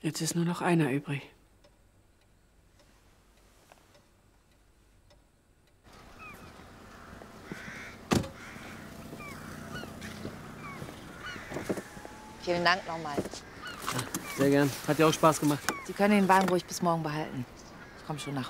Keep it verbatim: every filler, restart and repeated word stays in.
Jetzt ist nur noch einer übrig. Vielen Dank nochmal. Sehr gern. Hat dir auch Spaß gemacht. Sie können den Wagen ruhig bis morgen behalten. Ich komme schon nach